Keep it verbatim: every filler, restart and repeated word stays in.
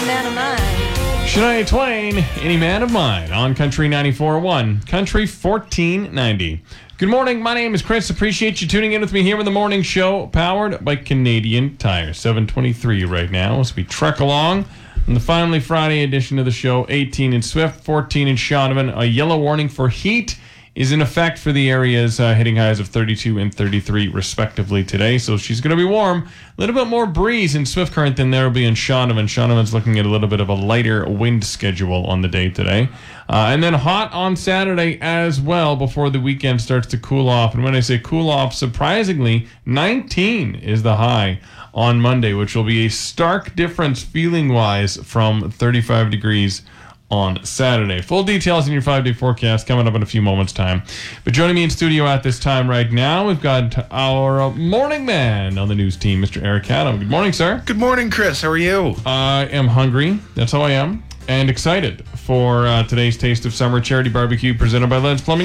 Man of Mine. Shania Twain, Any Man of Mine, on Country ninety-four point one, Country fourteen ninety. Good morning, my name is Chris. Appreciate you tuning in with me here in the morning show, powered by Canadian Tire. seven twenty-three right now as we trek along on the finally Friday edition of the show. eighteen in Swift, fourteen in Shaunavon. A yellow warning for heat is in effect for the areas uh, hitting highs of thirty-two and thirty-three respectively today. So she's going to be warm. A little bit more breeze in Swift Current than there will be in Shaunavon. Shaunavon's looking at a little bit of a lighter wind schedule on the day today. Uh, and then hot on Saturday as well before the weekend starts to cool off. And when I say cool off, surprisingly, nineteen is the high on Monday, which will be a stark difference feeling-wise from thirty-five degrees on Saturday. Full details in your five-day forecast coming up in a few moments' time. But joining me in studio at this time right now, we've got our morning man on the news team, Mister Eric Adam. Good morning, sir. Good morning, Chris. How are you? I am hungry. That's how I am. And excited for uh, today's Taste of Summer charity barbecue presented by Led's Plumbing.